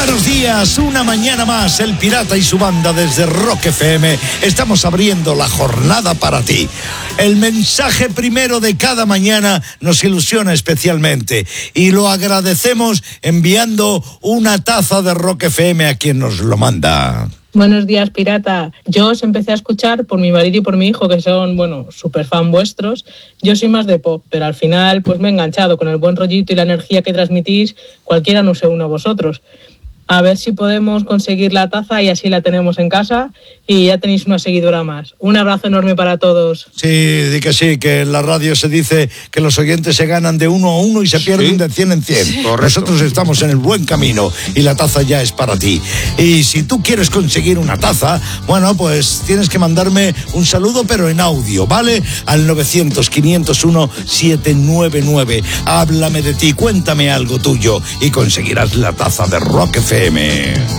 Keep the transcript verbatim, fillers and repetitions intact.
Buenos días, una mañana más, el Pirata y su banda desde Rock F M. Estamos abriendo la jornada para ti. El mensaje primero de cada mañana nos ilusiona especialmente y lo agradecemos enviando una taza de Rock F M a quien nos lo manda. Buenos días, Pirata. Yo os empecé a escuchar por mi marido y por mi hijo, que son, bueno, súper fan vuestros. Yo soy más de pop, pero al final pues me he enganchado con el buen rollito y la energía que transmitís. Cualquiera no se une a vosotros. A ver si podemos conseguir la taza y así la tenemos en casa y ya tenéis una seguidora más. Un abrazo enorme para todos. Sí, di que sí, que en la radio se dice que los oyentes se ganan de uno a uno y se pierden sí. de cien en cien. Sí. Nosotros estamos en el buen camino y la taza ya es para ti. Y si tú quieres conseguir una taza, bueno, pues tienes que mandarme un saludo, pero en audio, ¿vale? Al novecientos, quinientos uno, setecientos noventa y nueve. Háblame de ti, cuéntame algo tuyo y conseguirás la taza de Rock F M.